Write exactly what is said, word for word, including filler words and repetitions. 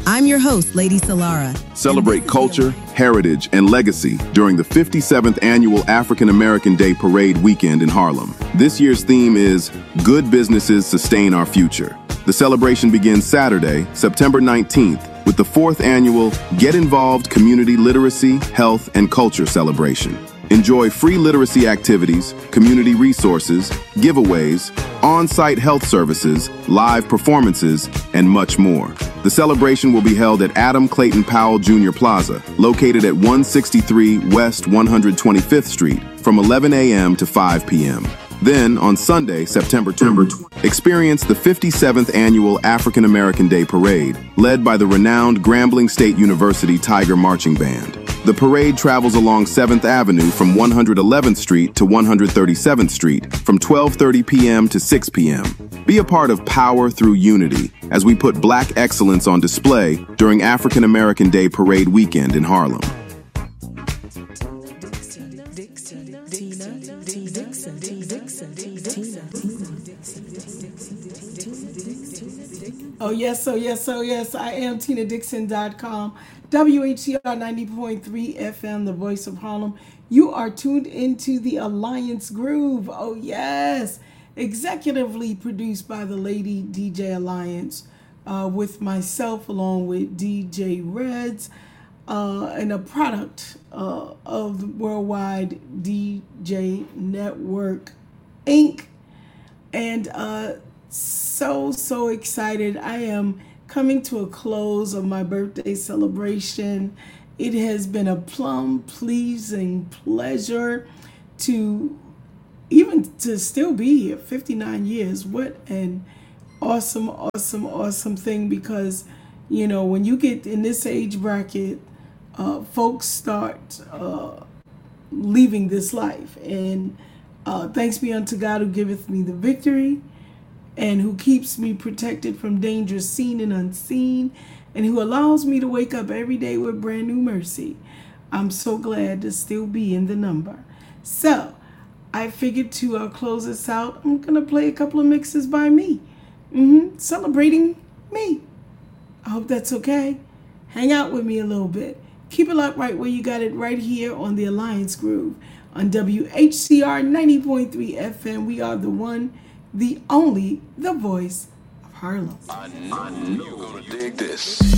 I'm your host, Lady Solara. Celebrate culture, heritage, and legacy during the fifty-seventh Annual African American Day Parade weekend in Harlem. This year's theme is Good Businesses Sustain Our Future. The celebration begins Saturday, September nineteenth, with the fourth annual Get Involved Community Literacy, Health, and Culture celebration. Enjoy free literacy activities, community resources, giveaways, on-site health services, live performances, and much more. The celebration will be held at Adam Clayton Powell Junior Plaza, located at one sixty-three West one hundred twenty-fifth Street, from eleven a m to five p m Then, on Sunday, September twentieth, experience the fifty-seventh Annual African American Day Parade, led by the renowned Grambling State University Tiger Marching Band. The parade travels along seventh Avenue from one hundred eleventh Street to one hundred thirty-seventh Street from twelve thirty p m to six p m Be a part of Power Through Unity as we put Black excellence on display during African American Day Parade weekend in Harlem. Oh, yes, oh, yes, oh, yes. I am Tina Dixon dot com, W H C R ninety point three F M, the voice of Harlem. You are tuned into the Alliance Groove. Oh, yes. Executively produced by the Lady D J Alliance, uh, with myself along with D J Reds, uh, and a product uh, of the Worldwide D J Network, Incorporated. And uh, so, so excited. I am coming to a close of my birthday celebration. It has been a plum pleasing pleasure to even to still be here, fifty-nine years. What an awesome, awesome, awesome thing, because, you know, when you get in this age bracket, uh, folks start uh, leaving this life. And uh, thanks be unto God who giveth me the victory, and who keeps me protected from danger seen and unseen, and who allows me to wake up every day with brand new mercy. I'm so glad to still be in the number. So I figured to uh, close this out, I'm going to play a couple of mixes by me, mm-hmm. celebrating me. I hope that's okay. Hang out with me a little bit. Keep it locked right where you got it, right here on the Alliance Groove on W H C R ninety point three F M. We are the one, the only, the voice of Harlem. I knew you were gonna dig this.